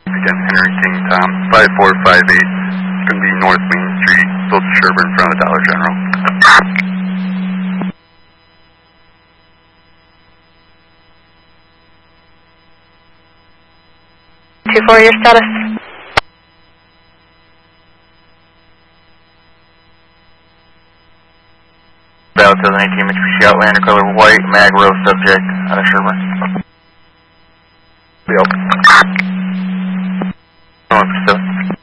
Again, Henry King Tom, 5458. It's going to be North Main Street, close to Sherburne, in front of the Dollar General. 2-4, your status? About 2018 Mitsubishi Outlander, color white, mag row subject out of Sherburne. Yep.